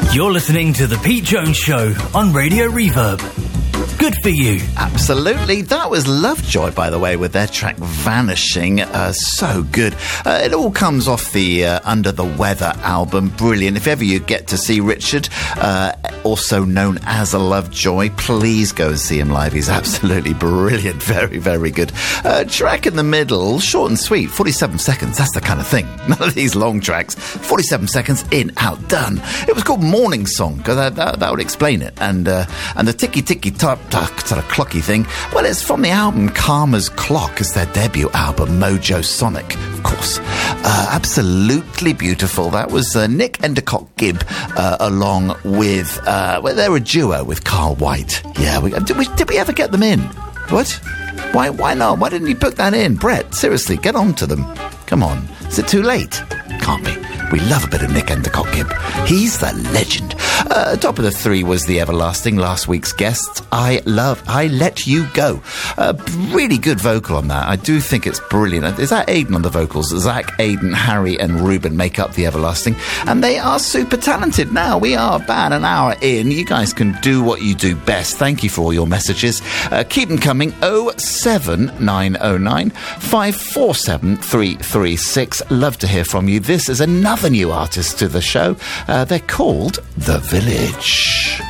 You're listening to The Pete Jones Show on Radio Reverb. Good for you. Absolutely. That was Lovejoy, by the way, with their track Vanishing. So good. It all comes off the Under the Weather album. Brilliant. If ever you get to see Richard, also known as a Lovejoy, please go and see him live. He's absolutely brilliant. Very, very good. Track in the middle, short and sweet, 47 seconds. That's the kind of thing. None of these long tracks. 47 seconds in, out, done. It was called Morning Song, because that would explain it. And the ticky-ticky-top sort of clocky thing, well, it's from the album Karma's Clock. It's their debut album, Mojo Sonic, of course. Absolutely beautiful. That was Nick Endicott Gibb along with well, they're a duo with Carl White. Yeah, did we ever get them in? What? Why not? Why didn't you put that in? Brett, seriously, get on to them. Come on. Is it too late? Can't be. We love a bit of Nick Endicott Gibb. He's the legend. Top of the three was The Everlasting, last week's guest. I Let You Go. Really good vocal on that. I do think it's brilliant. Is that Aidan on the vocals? Zach, Aidan, Harry and Ruben make up The Everlasting. And they are super talented. Now, we are about an hour in. You guys can do what you do best. Thank you for all your messages. Keep them coming. 07909 547 336. Love to hear from you. This is another new artist to the show. They're called The Village.